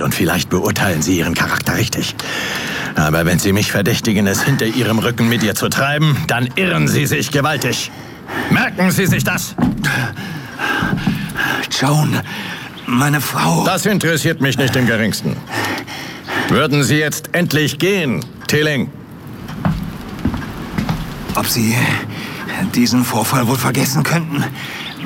und vielleicht beurteilen Sie Ihren Charakter richtig. Aber wenn Sie mich verdächtigen, es hinter Ihrem Rücken mit ihr zu treiben, dann irren Sie sich gewaltig. Merken Sie sich das! Joan, meine Frau... Das interessiert mich nicht im Geringsten. Würden Sie jetzt endlich gehen, Tilling? Ob Sie diesen Vorfall wohl vergessen könnten?